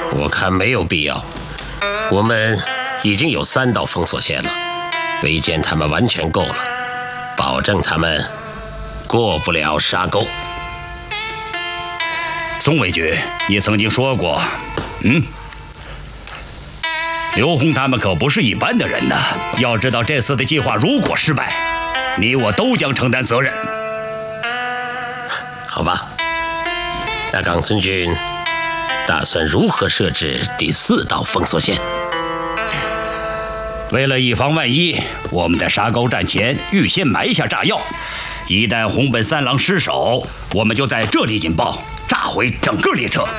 我看没有必要。我们已经有3道封锁线了，围歼他们完全够了，保证他们过不了沙沟。 宋卫军，你曾经说过，刘洪他们可不是一般的人呐。要知道，这次的计划如果失败，你我都将承担责任。 好吧，那冈村君打算如何设置第4道封锁线？ 为了以防万一，我们在沙沟战前预先埋下炸药，一旦红本三郎失守，我们就在这里引爆，炸毁整个列车。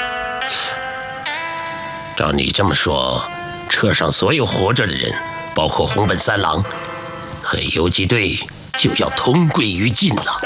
照你这么说，车上所有活着的人，包括红本三郎和游击队，就要同归于尽了。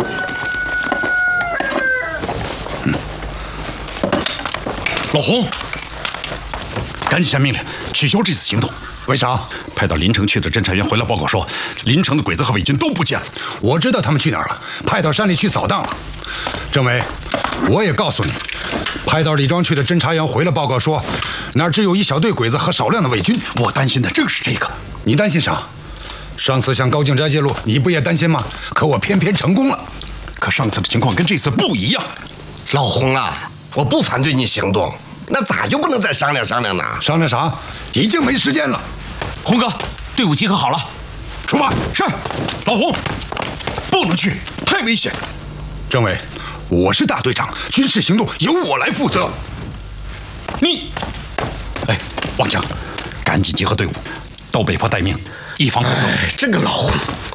老洪，赶紧下命令取消这次行动。为啥？派到临城去的侦察员回来报告说，临城的鬼子和伪军都不见了。我知道他们去哪儿了，派到山里去扫荡了。政委，我也告诉你，派到李庄去的侦察员回来报告说，那儿只有一小队鬼子和少量的伪军。我担心的正是这个。你担心啥？上次向高静斋泄露，你不也担心吗？可我偏偏成功了。可上次的情况跟这次不一样。 老洪啊，我不反对你行动，那咋就不能再商量商量呢？ 商量啥？已经没时间了。 洪哥，队伍集合好了， 出发。是。老洪，不能去，太危险。政委，我是大队长，军事行动由我来负责。你，王强，赶紧集合队伍，到北坡待命，以防不测。 这个老洪，